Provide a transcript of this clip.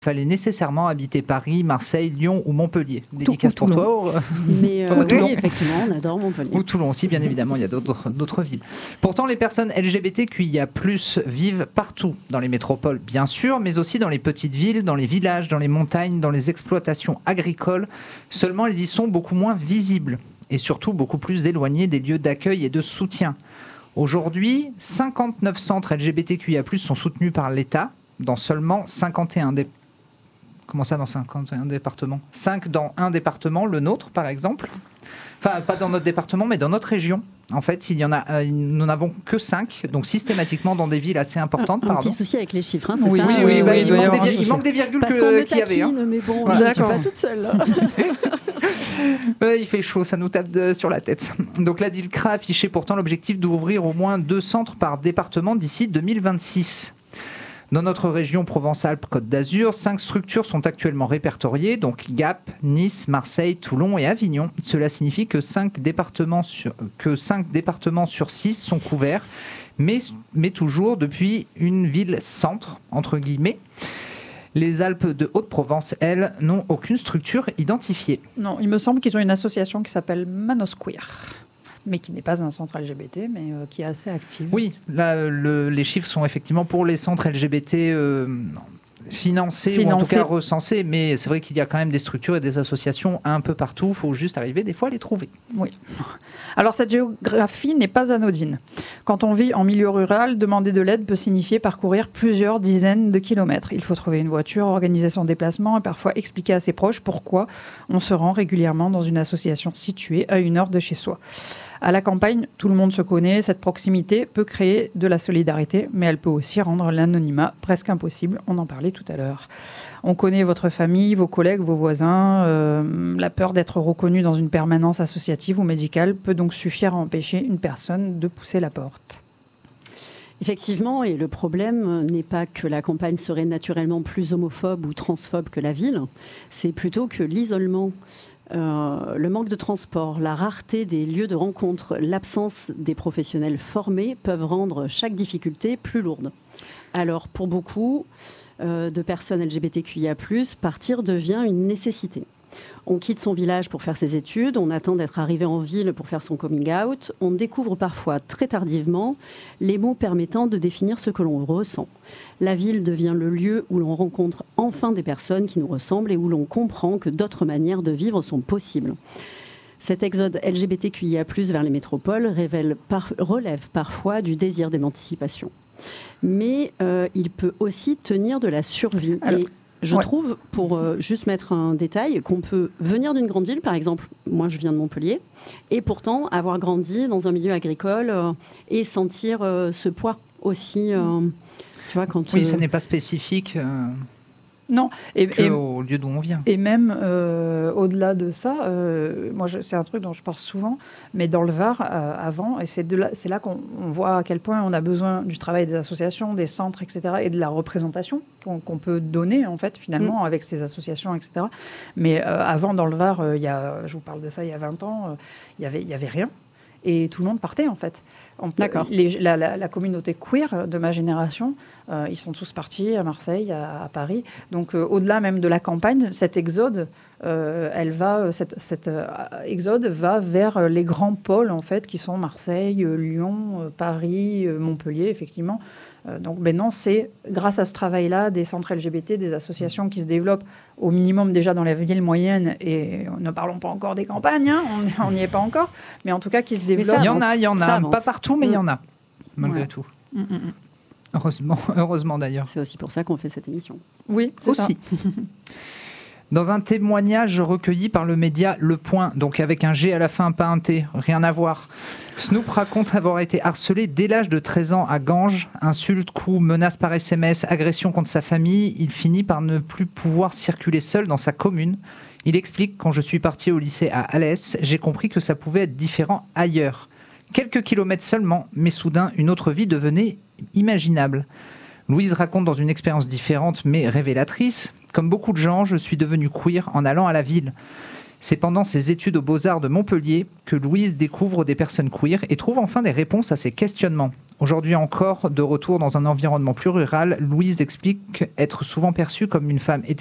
fallait nécessairement habiter Paris, Marseille, Lyon ou Montpellier. Dédicace pour toi. Mais oui, effectivement, on adore Montpellier. Ou Toulon aussi, bien évidemment, il y a d'autres villes. Pourtant, les personnes LGBTQIA+, vivent partout, dans les métropoles, bien sûr, mais aussi dans les petites villes, dans les villages, dans les montagnes, dans les exploitations agricoles. Seulement, elles y sont beaucoup moins visibles et surtout beaucoup plus éloignées des lieux d'accueil et de soutien. Aujourd'hui, 59 centres LGBTQIA+, sont soutenus par l'État dans seulement 51 départements. Comment ça, dans 51 départements ? 5 dans un département, le nôtre, par exemple. Enfin, pas dans notre département, mais dans notre région. En fait, nous n'avons que 5, donc systématiquement dans des villes assez importantes. Un petit souci avec les chiffres, c'est oui, ça ? Oui, il manque des virgules qu'il y avait. Mais bon, je ne suis pas toute seule. Il fait chaud, ça nous tape sur la tête. Donc la DILCRA a affiché pourtant l'objectif d'ouvrir au moins 2 centres par département d'ici 2026. Dans notre région Provence-Alpes-Côte d'Azur, 5 structures sont actuellement répertoriées, donc Gap, Nice, Marseille, Toulon et Avignon. Cela signifie que 5 départements sur 6 sont couverts, mais toujours depuis une ville-centre, entre guillemets. Les Alpes de Haute-Provence, elles, n'ont aucune structure identifiée. Non, il me semble qu'ils ont une association qui s'appelle Manosqueer, mais qui n'est pas un centre LGBT, mais qui est assez active. Oui, là, les chiffres sont effectivement pour les centres LGBT financés, ou en tout cas recensés, mais c'est vrai qu'il y a quand même des structures et des associations un peu partout, il faut juste arriver des fois à les trouver. Oui. Alors cette géographie n'est pas anodine. Quand on vit en milieu rural, demander de l'aide peut signifier parcourir plusieurs dizaines de kilomètres. Il faut trouver une voiture, organiser son déplacement et parfois expliquer à ses proches pourquoi on se rend régulièrement dans une association située à 1 heure de chez soi. À la campagne, tout le monde se connaît, cette proximité peut créer de la solidarité, mais elle peut aussi rendre l'anonymat presque impossible, on en parlait tout à l'heure. On connaît votre famille, vos collègues, vos voisins, la peur d'être reconnu dans une permanence associative ou médicale peut donc suffire à empêcher une personne de pousser la porte. Effectivement, et le problème n'est pas que la campagne serait naturellement plus homophobe ou transphobe que la ville, c'est plutôt que l'isolement, le manque de transport, la rareté des lieux de rencontre, l'absence des professionnels formés peuvent rendre chaque difficulté plus lourde. Alors, pour beaucoup de personnes LGBTQIA+, partir devient une nécessité. On quitte son village pour faire ses études, on attend d'être arrivé en ville pour faire son coming out, on découvre parfois très tardivement les mots permettant de définir ce que l'on ressent. La ville devient le lieu où l'on rencontre enfin des personnes qui nous ressemblent et où l'on comprend que d'autres manières de vivre sont possibles. Cet exode LGBTQIA+, vers les métropoles relève parfois du désir d'émancipation. Mais il peut aussi tenir de la survie. Et je trouve, pour juste mettre un détail, qu'on peut venir d'une grande ville, par exemple, moi je viens de Montpellier, et pourtant avoir grandi dans un milieu agricole et sentir ce poids aussi. Tu vois, quand, oui, ça n'est pas spécifique. Non, au lieu d'où on vient. Et même au-delà de ça, moi c'est un truc dont je parle souvent, mais dans le Var, avant, et c'est là qu'on voit à quel point on a besoin du travail des associations, des centres, etc., et de la représentation qu'on peut donner, en fait, finalement, avec ces associations, etc. Mais avant, dans le Var, je vous parle de ça il y a 20 ans, il y avait rien, et tout le monde partait, en fait. D'accord. La communauté queer de ma génération, ils sont tous partis à Marseille, à Paris. Donc, au-delà même de la campagne, cet exode, cet exode va vers les grands pôles, en fait, qui sont Marseille, Lyon, Paris, Montpellier, effectivement. Donc maintenant, c'est grâce à ce travail-là des centres LGBT, des associations qui se développent au minimum déjà dans les villes moyennes, et ne parlons pas encore des campagnes, hein, on n'y est pas encore, mais en tout cas qui se développent. Il y en a, pas partout, mais il y en a, malgré tout. Heureusement d'ailleurs. C'est aussi pour ça qu'on fait cette émission. Oui, c'est aussi. Dans un témoignage recueilli par le média Le Point, donc avec un G à la fin, pas un T, rien à voir, Snoop raconte avoir été harcelé dès l'âge de 13 ans à Ganges. Insultes, coups, menaces par SMS, agressions contre sa famille. Il finit par ne plus pouvoir circuler seul dans sa commune. Il explique: quand je suis parti au lycée à Alès, j'ai compris que ça pouvait être différent ailleurs. Quelques kilomètres seulement, mais soudain, une autre vie devenait imaginable. Louise raconte dans une expérience différente mais révélatrice: comme beaucoup de gens, je suis devenue queer en allant à la ville. C'est pendant ses études aux Beaux-Arts de Montpellier que Louise découvre des personnes queer et trouve enfin des réponses à ses questionnements. Aujourd'hui encore, de retour dans un environnement plus rural, Louise explique être souvent perçue comme une femme